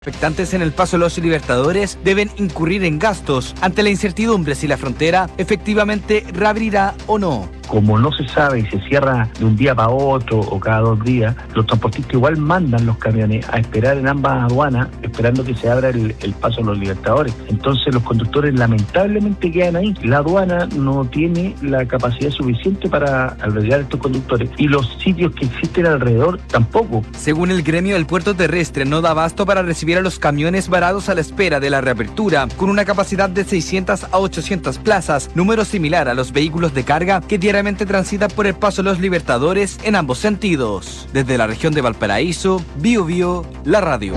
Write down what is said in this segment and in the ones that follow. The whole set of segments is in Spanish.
Afectantes en el Paso Los Libertadores deben incurrir en gastos ante la incertidumbre si la frontera efectivamente reabrirá o no. Como no se sabe y se cierra de un día para otro o cada 2 días, los transportistas igual mandan los camiones a esperar en ambas aduanas, esperando que se abra el Paso a los Libertadores. Entonces los conductores lamentablemente quedan ahí. La aduana no tiene la capacidad suficiente para albergar a estos conductores y los sitios que existen alrededor tampoco. Según el gremio, el puerto terrestre no da abasto para recibir a los camiones varados a la espera de la reapertura, con una capacidad de 600 a 800 plazas, número similar a los vehículos de carga que diariamente transitan por el Paso Los Libertadores en ambos sentidos. Desde la región de Valparaíso, Bío Bío, la radio.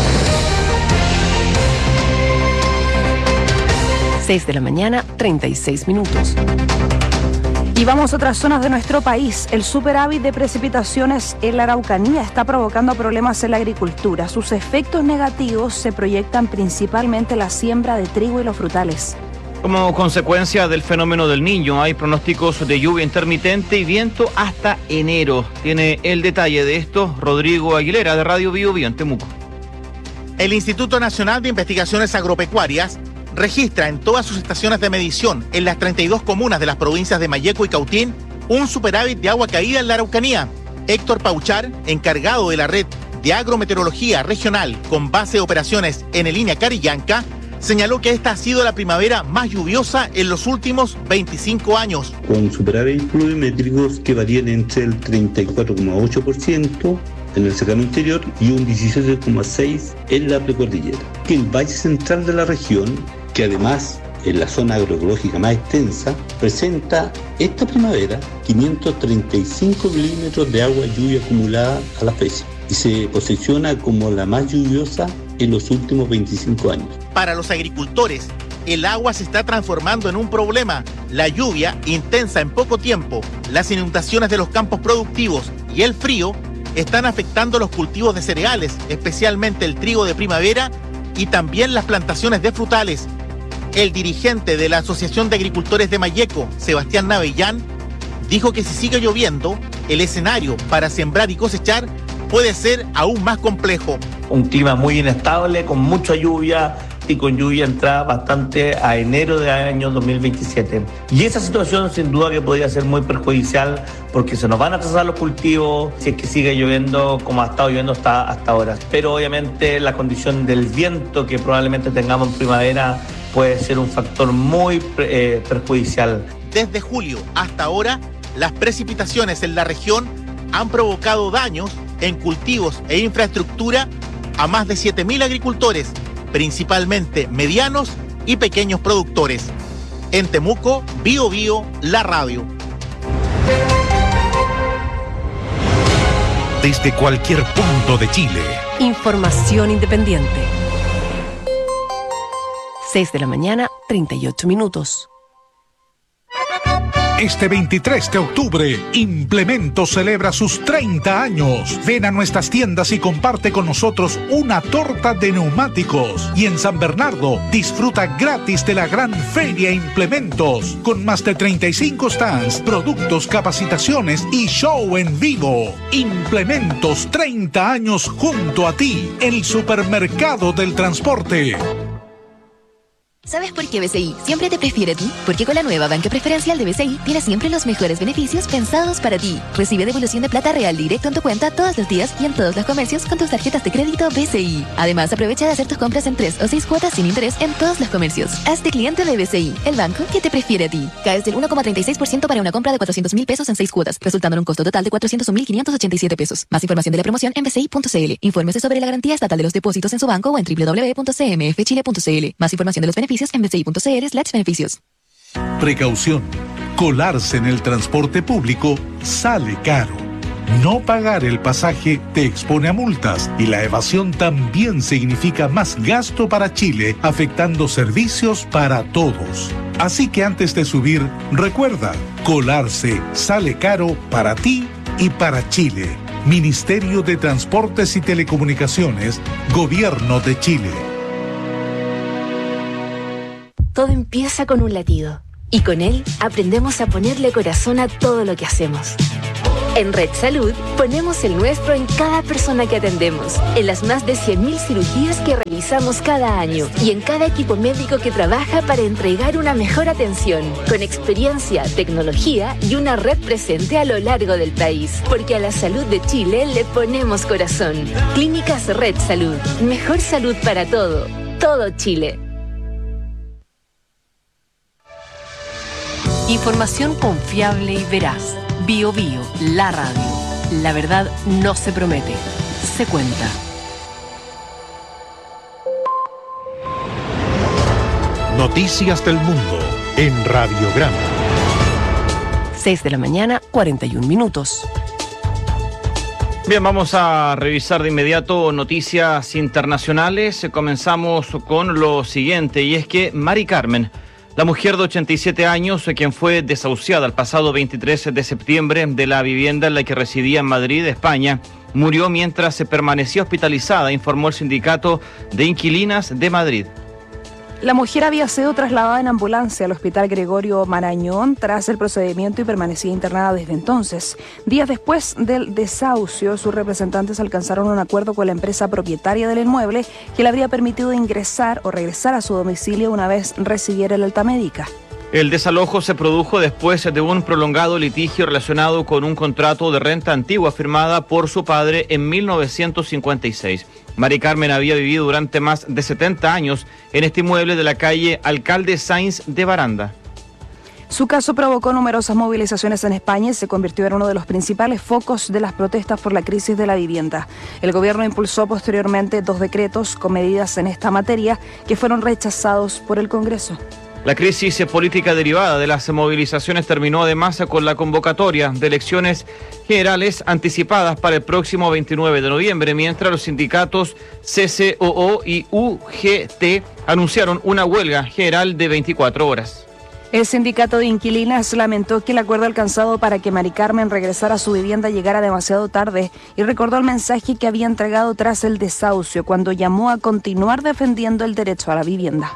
6 de la mañana, 36 minutos. Y vamos a otras zonas de nuestro país. El superávit de precipitaciones en la Araucanía está provocando problemas en la agricultura. Sus efectos negativos se proyectan principalmente en la siembra de trigo y los frutales. Como consecuencia del fenómeno del Niño, hay pronósticos de lluvia intermitente y viento hasta enero. Tiene el detalle de esto Rodrigo Aguilera, de Radio Bío Bío en Temuco. El Instituto Nacional de Investigaciones Agropecuarias registra en todas sus estaciones de medición en las 32 comunas de las provincias de Malleco y Cautín un superávit de agua caída en la Araucanía. Héctor Pauchar, encargado de la red de agrometeorología regional con base de operaciones en el línea Carillanca, señaló que esta ha sido la primavera más lluviosa en los últimos 25 años. Con superávit pluviométricos que varían entre el 34,8% en el secano interior y un 17,6% en la precordillera. El valle central de la región, que además en la zona agroecológica más extensa, presenta esta primavera 535 milímetros de agua lluvia acumulada a la fecha y se posiciona como la más lluviosa en los últimos 25 años. Para los agricultores, el agua se está transformando en un problema. La lluvia intensa en poco tiempo, las inundaciones de los campos productivos y el frío están afectando los cultivos de cereales, especialmente el trigo de primavera y también las plantaciones de frutales. El dirigente de la Asociación de Agricultores de Malleco, Sebastián Navellán, dijo que si sigue lloviendo, el escenario para sembrar y cosechar puede ser aún más complejo. Un clima muy inestable, con mucha lluvia y con lluvia entrada bastante a enero del año 2027. Y esa situación sin duda que podría ser muy perjudicial porque se nos van a atrasar los cultivos si es que sigue lloviendo como ha estado lloviendo hasta ahora. Pero obviamente la condición del viento que probablemente tengamos en primavera puede ser un factor muy perjudicial. Desde julio hasta ahora, las precipitaciones en la región han provocado daños en cultivos e infraestructura a más de 7.000 agricultores, principalmente medianos y pequeños productores. En Temuco, Bío Bío, la radio. Desde cualquier punto de Chile. Información independiente. 6 de la mañana, 38 minutos. Este 23 de octubre, Implementos celebra sus 30 años. Ven a nuestras tiendas y comparte con nosotros una torta de neumáticos. Y en San Bernardo, disfruta gratis de la gran Feria Implementos, con más de 35 stands, productos, capacitaciones y show en vivo. Implementos, 30 años junto a ti, el supermercado del transporte. ¿Sabes por qué BCI siempre te prefiere a ti? Porque con la nueva banca preferencial de BCI tienes siempre los mejores beneficios pensados para ti. Recibe devolución de plata real directo en tu cuenta todos los días y en todos los comercios con tus tarjetas de crédito BCI. Además, aprovecha de hacer tus compras en 3 o 6 cuotas sin interés en todos los comercios. Hazte cliente de BCI, el banco que te prefiere a ti. Caes del 1,36% para una compra de 400.000 pesos en 6 cuotas, resultando en un costo total de 401.587 pesos. Más información de la promoción en bci.cl. Infórmese sobre la garantía estatal de los depósitos en su banco o en www.cmfchile.cl. Más información de los beneficios en bci.cl/beneficios. Precaución. Colarse en el transporte público sale caro. No pagar el pasaje te expone a multas y la evasión también significa más gasto para Chile, afectando servicios para todos. Así que antes de subir, recuerda, colarse sale caro para ti y para Chile. Ministerio de Transportes y Telecomunicaciones, Gobierno de Chile. Todo empieza con un latido y con él aprendemos a ponerle corazón a todo lo que hacemos. En Red Salud ponemos el nuestro en cada persona que atendemos, en las más de 100.000 cirugías que realizamos cada año y en cada equipo médico que trabaja para entregar una mejor atención, con experiencia, tecnología y una red presente a lo largo del país. Porque a la salud de Chile le ponemos corazón. Clínicas Red Salud. Mejor salud para todo Chile. Información confiable y veraz. Bio Bio, la radio. La verdad no se promete, se cuenta. Noticias del mundo en Radiograma. 6 de la mañana, 41 minutos. Bien, vamos a revisar de inmediato noticias internacionales. Comenzamos con lo siguiente, y es que Mari Carmen, la mujer de 87 años, quien fue desahuciada el pasado 23 de septiembre de la vivienda en la que residía en Madrid, España, murió mientras se permanecía hospitalizada, informó el Sindicato de Inquilinas de Madrid. La mujer había sido trasladada en ambulancia al Hospital Gregorio Marañón tras el procedimiento y permanecía internada desde entonces. Días después del desahucio, sus representantes alcanzaron un acuerdo con la empresa propietaria del inmueble que le habría permitido ingresar o regresar a su domicilio una vez recibiera el alta médica. El desalojo se produjo después de un prolongado litigio relacionado con un contrato de renta antigua firmada por su padre en 1956. Mari Carmen había vivido durante más de 70 años en este inmueble de la calle Alcalde Sáinz de Baranda. Su caso provocó numerosas movilizaciones en España y se convirtió en uno de los principales focos de las protestas por la crisis de la vivienda. El gobierno impulsó posteriormente 2 decretos con medidas en esta materia que fueron rechazados por el Congreso. La crisis política derivada de las movilizaciones terminó además con la convocatoria de elecciones generales anticipadas para el próximo 29 de noviembre, mientras los sindicatos CCOO y UGT anunciaron una huelga general de 24 horas. El sindicato de inquilinas lamentó que el acuerdo alcanzado para que Mari Carmen regresara a su vivienda llegara demasiado tarde y recordó el mensaje que había entregado tras el desahucio cuando llamó a continuar defendiendo el derecho a la vivienda.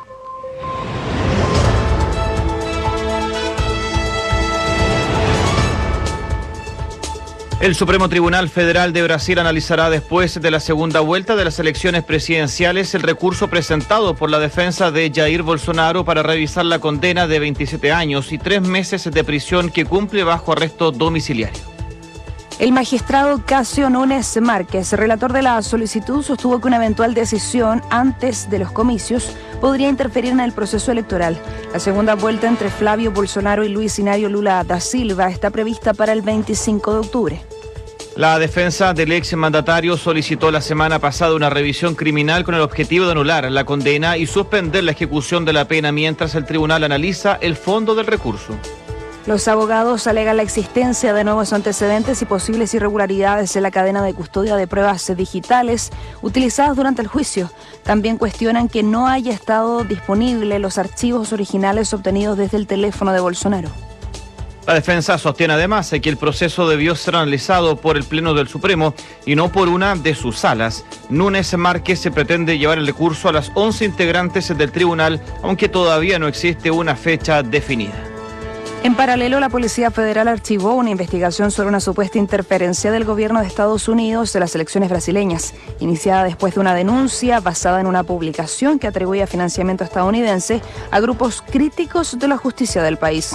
El Supremo Tribunal Federal de Brasil analizará después de la segunda vuelta de las elecciones presidenciales el recurso presentado por la defensa de Jair Bolsonaro para revisar la condena de 27 años y 3 meses de prisión que cumple bajo arresto domiciliario. El magistrado Casio Núñez Márquez, relator de la solicitud, sostuvo que una eventual decisión antes de los comicios podría interferir en el proceso electoral. La segunda vuelta entre Flavio Bolsonaro y Luis Inácio Lula da Silva está prevista para el 25 de octubre. La defensa del ex mandatario solicitó la semana pasada una revisión criminal con el objetivo de anular la condena y suspender la ejecución de la pena mientras el tribunal analiza el fondo del recurso. Los abogados alegan la existencia de nuevos antecedentes y posibles irregularidades en la cadena de custodia de pruebas digitales utilizadas durante el juicio. También cuestionan que no haya estado disponible los archivos originales obtenidos desde el teléfono de Bolsonaro. La defensa sostiene además que el proceso debió ser analizado por el Pleno del Supremo y no por una de sus salas. Núñez Márquez se pretende llevar el recurso a las 11 integrantes del tribunal, aunque todavía no existe una fecha definida. En paralelo, la Policía Federal archivó una investigación sobre una supuesta interferencia del gobierno de Estados Unidos en las elecciones brasileñas, iniciada después de una denuncia basada en una publicación que atribuía financiamiento estadounidense a grupos críticos de la justicia del país.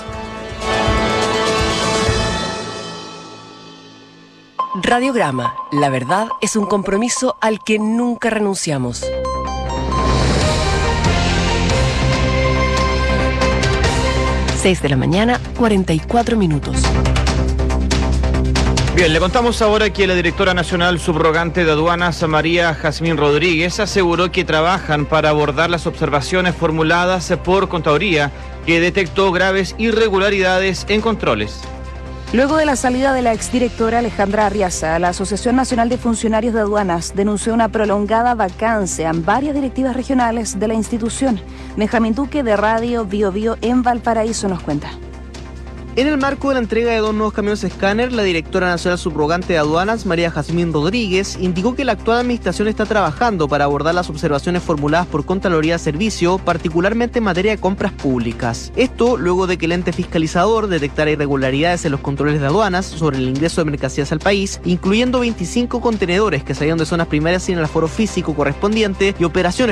Radiograma. La verdad es un compromiso al que nunca renunciamos. Seis de la mañana, 44 minutos. Bien, le contamos ahora que la directora nacional subrogante de aduanas, María Jazmín Rodríguez, aseguró que trabajan para abordar las observaciones formuladas por Contaduría, que detectó graves irregularidades en controles. Luego de la salida de la exdirectora Alejandra Arriaza, la Asociación Nacional de Funcionarios de Aduanas denunció una prolongada vacancia en varias directivas regionales de la institución. Benjamín Duque, de Radio Bio Bio en Valparaíso, nos cuenta. En el marco de la entrega de 2 nuevos camiones escáner, la directora nacional subrogante de aduanas, María Jazmín Rodríguez, indicó que la actual administración está trabajando para abordar las observaciones formuladas por Contraloría de Servicio, particularmente en materia de compras públicas. Esto luego de que el ente fiscalizador detectara irregularidades en los controles de aduanas sobre el ingreso de mercancías al país, incluyendo 25 contenedores que salieron de zonas primarias sin el aforo físico correspondiente y operaciones